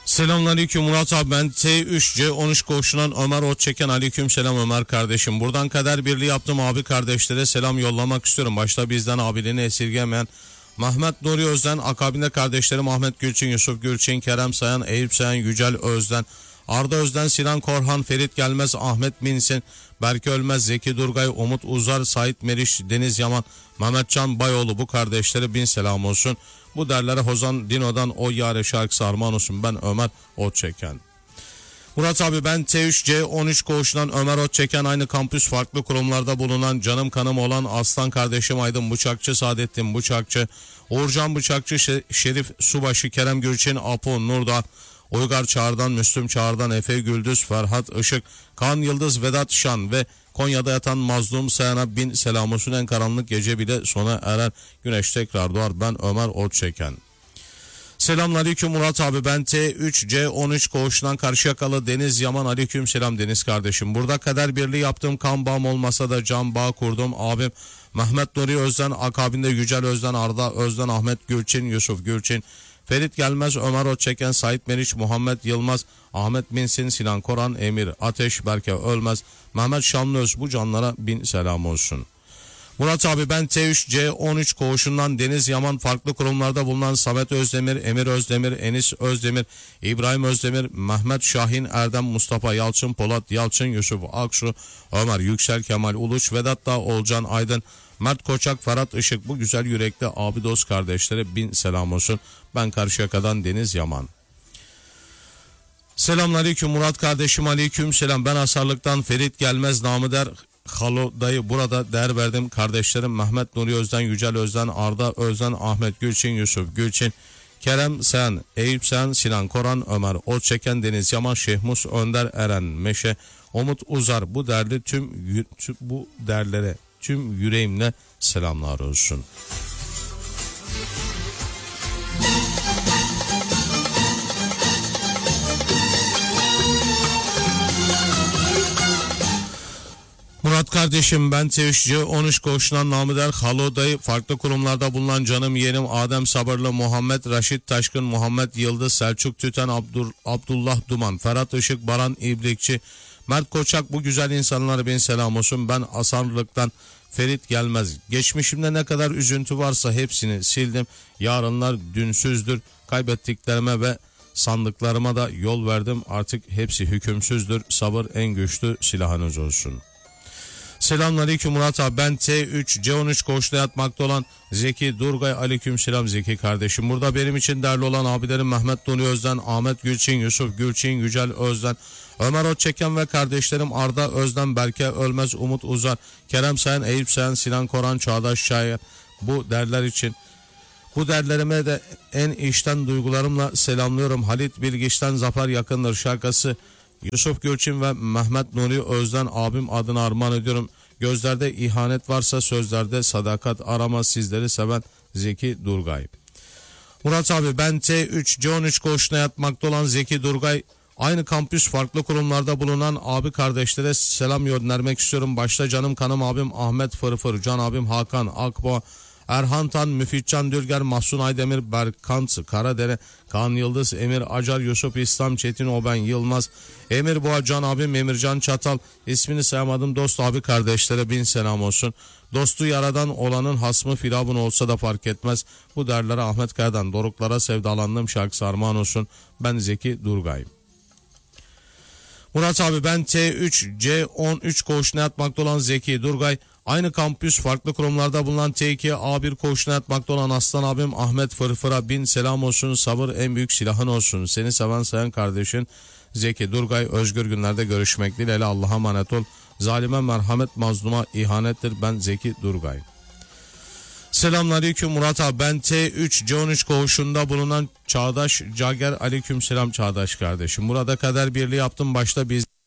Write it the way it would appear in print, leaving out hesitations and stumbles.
Selamünaleyküm Murat abi, ben T3C13 koğuşundan Ömer Otçeken. Aleyküm selam Ömer kardeşim. Buradan kader birliği yaptım abi kardeşlere selam yollamak istiyorum. Başta bizden abiliğini esirgemeyen Mehmet Nuri Özden, akabinde kardeşlerim Ahmet Gülçin, Yusuf Gülçin, Kerem Sayan, Eyüp Sayan, Yücel Özden, Arda Özden, Sinan Korhan, Ferit Gelmez, Ahmet Minsin, Berke Ölmez, Zeki Durgay, Umut Uzar, Sait Meriç, Deniz Yaman, Mehmetcan Bayoğlu, bu kardeşlere bin selam olsun. Bu derlere Hozan Dino'dan O Yare şarkısı armağan olsun. Ben Ömer Otçeken. Murat abi, ben T3C13 koğuşundan Ömer Otçeken, aynı kampüs farklı kurumlarda bulunan canım kanım olan aslan kardeşim Aydın Bıçakçı, Saadettin Bıçakçı, Uğurcan Bıçakçı, Şerif Subaşı, Kerem Gülçin, Apo Nurdağ, Uygar Çağrı'dan, Müslüm Çağrı'dan, Efe Güldüz, Ferhat Işık, Kaan Yıldız, Vedat Şan ve Konya'da yatan mazlum Sayan'a bin selam olsun. En karanlık gece bile sona erer, güneş tekrar doğar. Ben Ömer Otçeken. Selamünaleyküm Murat abi, ben T3C13 koğuşundan Karşıyakalı Deniz Yaman. Aleyküm selam Deniz kardeşim. Burada kader birliği yaptığım, kan bağım olmasa da can bağ kurdum abim Mehmet Nuri Özden, akabinde Yücel Özden, Arda Özden, Ahmet Gülçin, Yusuf Gülçin, Ferit Gelmez, Ömer Otçeken, Sait Meriç, Muhammed Yılmaz, Ahmet Minsin, Sinan Koran, Emir Ateş, Berke Ölmez, Mehmet Şanlıöz, bu canlara bin selam olsun. Murat abi, ben T3C13 koğuşundan Deniz Yaman, farklı kurumlarda bulunan Samet Özdemir, Emir Özdemir, Enis Özdemir, İbrahim Özdemir, Mehmet Şahin Erdem, Mustafa Yalçın, Polat Yalçın, Yusuf Aksu, Ömer Yüksel, Kemal Uluç, Vedat Dağ, Olcan Aydın, Mert Koçak, Ferhat Işık, bu güzel yürekli abi dost kardeşlere bin selam olsun. Ben Karşıyaka'dan Deniz Yaman. Selamünaleyküm Murat kardeşim. Aleyküm selam. Ben Asarlık'tan Ferit Gelmez, namı der Halo dayı. Burada değer verdim kardeşlerim Mehmet Nuri Özden, Yücel Özden, Arda Özden, Ahmet Gülçin, Yusuf Gülçin, Kerem Sen, Eyüp Sen, Sinan Koran, Ömer Otçeken, Deniz Yaman, Şehmus Önder, Eren Meşe, Umut Uzar, bu derli bu derlere tüm yüreğimle selamlar olsun. Murat kardeşim, ben T3C13 koğuşundan namı der Halo dayı, farklı kurumlarda bulunan canım yeğenim Adem Sabırlı, Muhammed Raşit Taşkın, Muhammed Yıldız, Selçuk Tüten, Abdullah Duman, Ferhat Işık, Baran İbrikçi, Mert Koçak, bu güzel insanlara bin selam olsun. Ben Asarlık'tan Ferit Gelmez. Geçmişimde ne kadar üzüntü varsa hepsini sildim. Yarınlar dünsüzdür. Kaybettiklerime ve sandıklarıma da yol verdim. Artık hepsi hükümsüzdür. Sabır en güçlü silahınız olsun. Selamünaleyküm Murat abi, ben T3C13 koğuşta yatmakta olan Zeki Durgay. Aleyküm selam Zeki kardeşim. Burada benim için değerli olan abilerim Mehmet Nuri Özden, Ahmet Gülçin, Yusuf Gülçin, Yücel Özden, Ömer Otçeken ve kardeşlerim Arda Özden, Berke Ölmez, Umut Uzar, Kerem Sayan, Eyüp Sayan, Sinan Koran, Çağdaş Şair, bu derler için. Bu derlerime de en içten duygularımla selamlıyorum. Halit Bilgiç'ten Zafer Yakındır şarkısı Yusuf Gülçin ve Mehmet Nuri Özden abim adına armağan ediyorum. Gözlerde ihanet varsa sözlerde sadakat arama, sizleri seven Zeki Durgay. Murat abi, ben T3C13 koğuşuna yatmakta olan Zeki Durgay, aynı kampüs farklı kurumlarda bulunan abi kardeşlere selam göndermek istiyorum. Başta canım kanım abim Ahmet Fırfır, can abim Hakan Akboğa, Erhan Tan, Müfitcan Dülger, Mahsun Aydemir, Berkant Karadere, Kaan Yıldız, Emir Acar, Yusuf İslam Çetin, Oben Yılmaz, Emir Boğa, can abim Emircan Çatal, ismini sayamadım dost abi kardeşlere bin selam olsun. Dostu yaradan olanın hasmı firavun olsa da fark etmez. Bu derlere Ahmet Kaya'dan Doruklara sevdalandım şarkısı armağan olsun. Ben Zeki Durgay. Murat abi, ben T3C13 koğuşuna yatmakta olan Zeki Durgay, aynı kampüs farklı kurumlarda bulunan T2A1 koğuşuna yatmakta olan aslan abim Ahmet Fırfır'a bin selam olsun. Sabır en büyük silahın olsun. Seni seven sayan kardeşin Zeki Durgay. Özgür günlerde görüşmek dileğiyle, Allah'a emanet ol. Zalime merhamet, mazluma ihanettir. Ben Zeki Durgay. Selamünaleyküm Murat abi, ben T3C13 koğuşunda bulunan Çağdaş Cager. Aleyküm selam Çağdaş kardeşim. Burada kader birliği yaptım, başta biz